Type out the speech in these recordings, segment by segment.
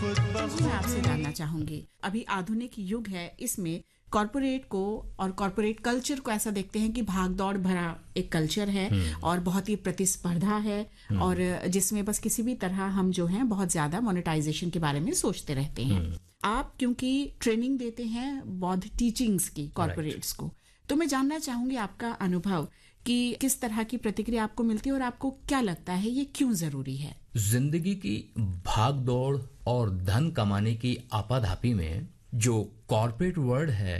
मैं आपसे जानना चाहूंगी, अभी आधुनिक युग है, इसमें कॉर्पोरेट को और कॉर्पोरेट कल्चर को ऐसा देखते हैं कि भाग दौड़ भरा एक कल्चर है और बहुत ही प्रतिस्पर्धा है और जिसमें बस किसी भी तरह हम जो हैं बहुत ज्यादा मोनेटाइजेशन के बारे में सोचते रहते हैं। आप क्योंकि ट्रेनिंग देते हैं बौद्ध टीचिंग्स की कॉर्पोरेट्स को, तो मैं जानना चाहूंगी आपका अनुभव कि किस तरह की प्रतिक्रिया आपको मिलती है और आपको क्या लगता है ये क्यों जरूरी है? जिंदगी की भाग दौड़ और धन कमाने की आपाधापी में जो कॉर्पोरेट वर्ल्ड है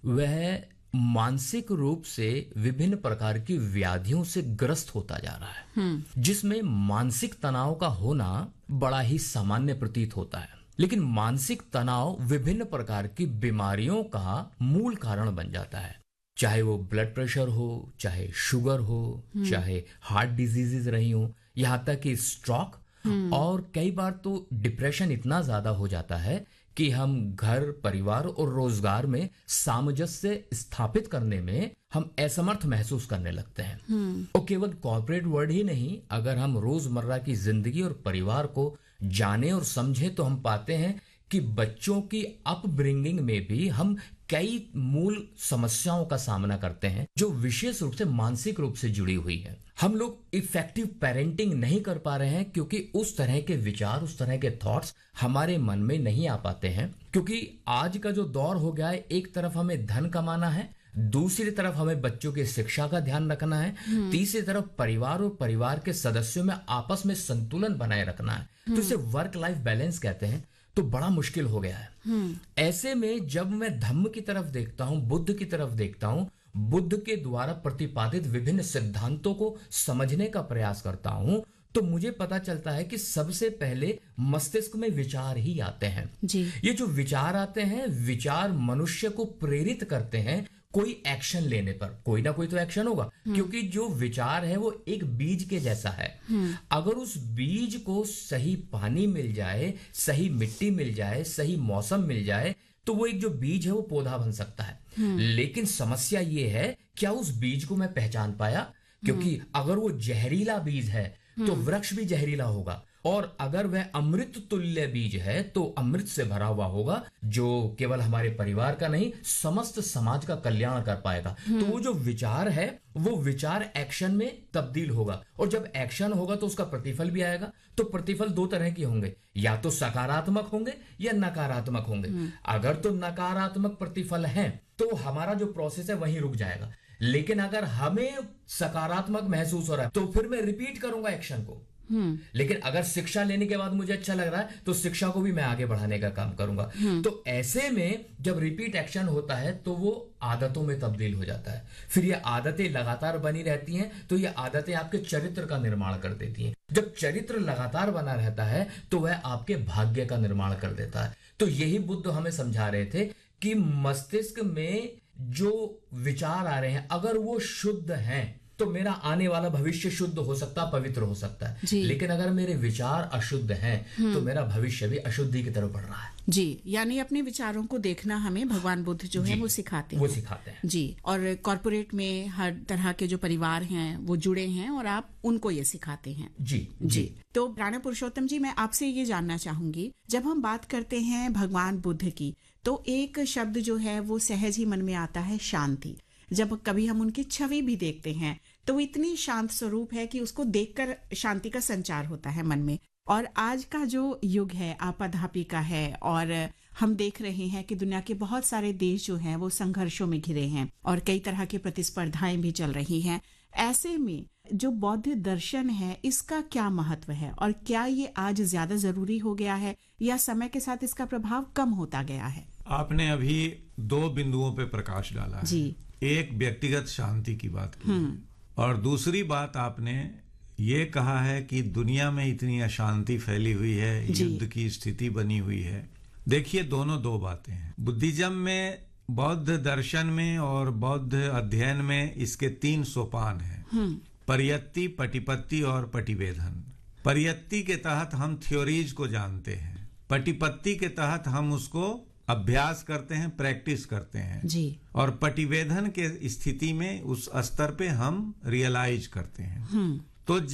वह मानसिक रूप से विभिन्न प्रकार की व्याधियों से ग्रस्त होता जा रहा है, जिसमें मानसिक तनाव का होना बड़ा ही सामान्य प्रतीत होता है। लेकिन मानसिक तनाव विभिन्न प्रकार की बीमारियों का मूल कारण बन जाता है, चाहे वो ब्लड प्रेशर हो, चाहे शुगर हो, चाहे हार्ट डिजीजेज रही हो, यहाँ तक कि स्ट्रोक, और कई बार तो डिप्रेशन इतना ज्यादा हो जाता है कि हम घर, परिवार और रोजगार में सामंजस्य स्थापित करने में हम असमर्थ महसूस करने लगते हैं। और केवल कॉर्पोरेट वर्ल्ड ही नहीं, अगर हम रोजमर्रा की जिंदगी और परिवार को जाने और समझें तो हम पाते हैं कि बच्चों की अपब्रिंगिंग में भी हम कई मूल समस्याओं का सामना करते हैं जो विशेष रूप से मानसिक रूप से जुड़ी हुई है। हम लोग इफेक्टिव पेरेंटिंग नहीं कर पा रहे हैं क्योंकि उस तरह के विचार, उस तरह के थॉट्स हमारे मन में नहीं आ पाते हैं, क्योंकि आज का जो दौर हो गया है, एक तरफ हमें धन कमाना है, दूसरी तरफ हमें बच्चों की शिक्षा का ध्यान रखना है, तीसरी तरफ परिवार और परिवार के सदस्यों में आपस में संतुलन बनाए रखना है, तो इसे वर्क लाइफ बैलेंस कहते हैं। तो बड़ा मुश्किल हो गया है। ऐसे में जब मैं धम्म की तरफ देखता हूं, बुद्ध की तरफ देखता हूं, बुद्ध के द्वारा प्रतिपादित विभिन्न सिद्धांतों को समझने का प्रयास करता हूं, तो मुझे पता चलता है कि सबसे पहले मस्तिष्क में विचार ही आते हैं जी। ये जो विचार आते हैं, विचार मनुष्य को प्रेरित करते हैं कोई एक्शन लेने पर। कोई ना कोई तो एक्शन होगा, क्योंकि जो विचार है वो एक बीज के जैसा है। अगर उस बीज को सही पानी मिल जाए, सही मिट्टी मिल जाए, सही मौसम मिल जाए, तो वो एक जो बीज है वो पौधा बन सकता है। लेकिन समस्या ये है, क्या उस बीज को मैं पहचान पाया? क्योंकि अगर वो जहरीला बीज है तो वृक्ष भी जहरीला होगा, और अगर वह अमृत तुल्य बीज है तो अमृत से भरा हुआ होगा, जो केवल हमारे परिवार का नहीं समस्त समाज का कल्याण कर पाएगा। तो वो जो विचार है वो विचार एक्शन में तब्दील होगा, और जब एक्शन होगा तो उसका प्रतिफल भी आएगा। तो प्रतिफल दो तरह के होंगे, या तो सकारात्मक होंगे या नकारात्मक होंगे। अगर तो नकारात्मक प्रतिफल है तो हमारा जो प्रोसेस है वहीं रुक जाएगा, लेकिन अगर हमें सकारात्मक महसूस हो रहा है तो फिर मैं रिपीट करूंगा एक्शन को। लेकिन अगर शिक्षा लेने के बाद मुझे अच्छा लग रहा है तो शिक्षा को भी मैं आगे बढ़ाने का काम करूंगा। तो ऐसे में जब रिपीट एक्शन होता है तो वो आदतों में तब्दील हो जाता है। फिर ये आदतें लगातार बनी रहती हैं, तो ये आदतें आपके चरित्र का निर्माण कर देती हैं। जब चरित्र लगातार बना रहता है तो वह आपके भाग्य का निर्माण कर देता है। तो यही बुद्ध हमें समझा रहे थे कि मस्तिष्क में जो विचार आ रहे हैं अगर वो शुद्ध हैं तो मेरा आने वाला भविष्य शुद्ध हो सकता, पवित्र हो सकता है। लेकिन अगर मेरे विचार अशुद्ध हैं तो मेरा भविष्य भी अशुद्धि की तरफ बढ़ रहा है जी। यानी अपने विचारों को देखना हमें भगवान बुद्ध जो है वो सिखाते हैं जी। और कॉर्पोरेट में हर तरह के जो परिवार हैं वो जुड़े हैं और आप उनको ये सिखाते हैं जी। तो राणा पुरुषोत्तम जी, मैं आपसे ये जानना चाहूंगी, जब हम बात करते हैं भगवान बुद्ध की तो एक शब्द जो है वो सहज ही मन में आता है, शांति। जब कभी हम उनकी छवि भी देखते हैं तो वो इतनी शांत स्वरूप है कि उसको देखकर शांति का संचार होता है मन में। और आज का जो युग है आपाधापी का है, और हम देख रहे हैं कि दुनिया के बहुत सारे देश जो हैं वो संघर्षों में घिरे हैं और कई तरह की प्रतिस्पर्धाएं भी चल रही हैं। ऐसे में जो बौद्ध दर्शन है इसका क्या महत्व है, और क्या ये आज ज्यादा जरूरी हो गया है या समय के साथ इसका प्रभाव कम होता गया है? आपने अभी दो बिंदुओं पे प्रकाश डाला है जी। एक व्यक्तिगत शांति की बात की, और दूसरी बात आपने ये कहा है कि दुनिया में इतनी अशांति फैली हुई है, युद्ध की स्थिति बनी हुई है। देखिए, दोनों दो बातें हैं। बुद्धिज्म में, बौद्ध दर्शन में और बौद्ध अध्ययन में इसके 3 सोपान हैं, परियत्ति, पटिपत्ति और पटिवेधन। परियत्ति के तहत हम थ्योरीज को जानते हैं, पटिपत्ति के तहत हम उसको अभ्यास करते हैं, प्रैक्टिस करते हैं जी। और पटिवेधन के स्थिति में उस स्तर पे हम रियलाइज करते हैं। तो